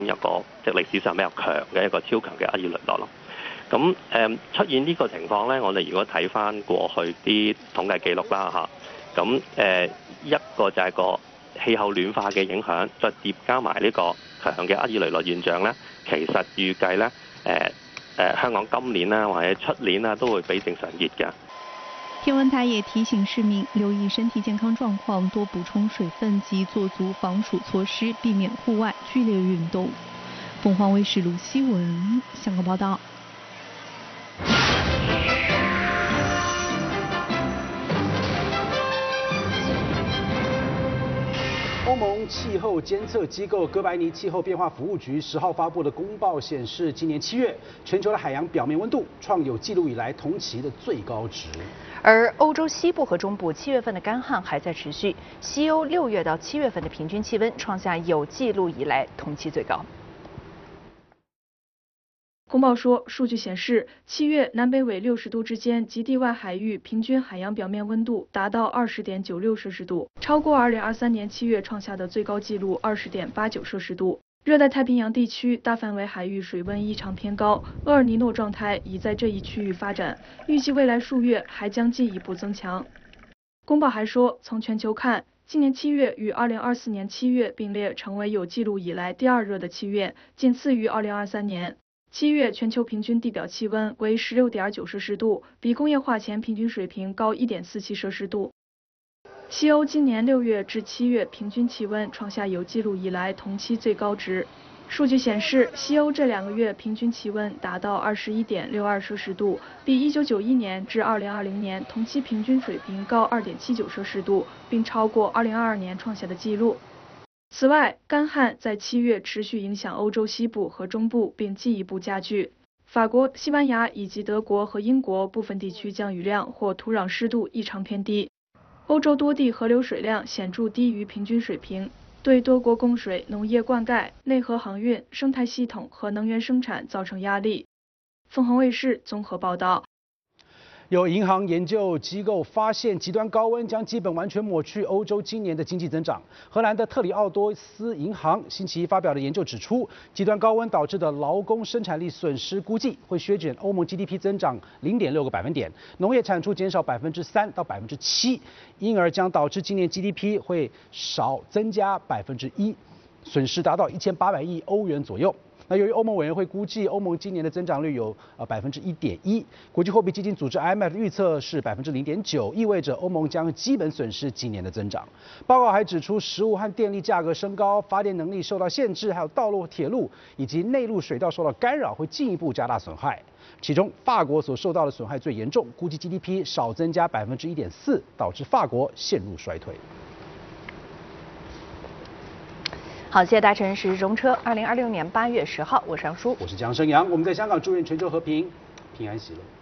一個即係歷史上比較強嘅一個超強嘅厄爾雷諾咯。咁出現呢個情況咧，我哋如果睇翻過去啲統計記錄啦嚇，咁一個就係個氣候暖化嘅影響，再疊加埋呢個強嘅厄爾雷諾現象咧，其實預計咧香港今年啦或者出年啦都會比正常熱嘅。 天文台也提醒市民留意身体健康状况，多补充水分及做足防暑措施，避免户外剧烈运动。凤凰卫视卢希文香港报道。 欧盟气候监测机构哥白尼气候变化服务局10号发布的公报显示，今年7月全球的海洋表面温度创有记录以来同期的最高值。 而欧洲西部和中部7月份的干旱还在持续，西欧6月到7月份的平均气温创下有记录以来同期最高。 公报说，数据显示，7月南北纬60度之间及地外海域平均海洋表面温度达到20.96摄氏度，超过2023年7月创下的最高纪录20.89摄氏度。热带太平洋地区大范围海域水温异常偏高，厄尔尼诺状态已在这一区域发展，预计未来数月还将进一步增强。公报还说，从全球看，今年7月与2024年7月并列成为有记录以来第2热的7月，仅次于2023年。7月全球平均地表气温为16.9摄氏度，比工业化前平均水平高1.47摄氏度。西欧今年6月至7月平均气温创下有记录以来同期最高值。数据显示，西欧这2个月平均气温达到21.62摄氏度，比1991年至2020年同期平均水平高2.79摄氏度，并超过2022年创下的纪录。此外，干旱在7月持续影响欧洲西部和中部，并进一步加剧。法国、西班牙以及德国和英国部分地区降雨量或土壤湿度异常偏低。欧洲多地河流水量显著低于平均水平，对多国供水、农业灌溉、内河航运、生态系统和能源生产造成压力。凤凰卫视综合报道。 有银行研究机构发现，极端高温将基本完全抹去欧洲今年的经济增长。荷兰的特里奥多斯银行星期一发表的研究指出，极端高温导致的劳工生产力损失估计会削减欧盟 GDP 增长0.6个百分点，农业产出减少3%到7%，因而将导致今年 GDP 会少增加1%，损失达到1800亿欧元左右。那由于欧盟委员会估计欧盟今年的增长率有1%，国际货币基金组织 IMF 预测是0.9%，意味着欧盟将基本损失今年的增长。报告还指出，食物和电力价格升高、发电能力受到限制，还有道路、铁路以及内陆水道受到干扰，会进一步加大损害。其中，法国所受到的损害最严重，估计 GDP 少增加1.4%，导致法国陷入衰退。 好，谢谢大臣，是容车。2026年8月10号，我是杨舒， 我是江生阳。我们在香港祝愿全球和平、平安喜乐。